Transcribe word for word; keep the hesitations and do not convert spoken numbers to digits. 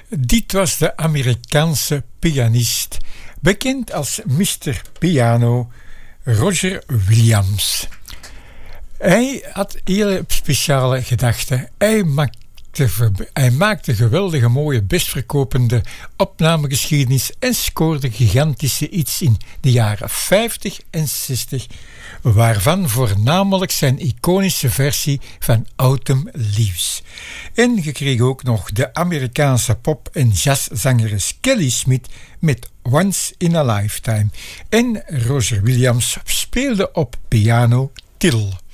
Dit was de Amerikaanse pianist, bekend als mister Piano, Roger Williams. Hij had hele speciale gedachten. Hij maakte, hij maakte geweldige, mooie, bestverkopende opnamegeschiedenis en scoorde gigantische hits in de jaren vijftig en zestig, waarvan voornamelijk zijn iconische versie van Autumn Leaves. En je kreeg ook nog de Amerikaanse pop- en jazzzangeres Kelly Smith met Once in a Lifetime. En Roger Williams speelde op piano Till.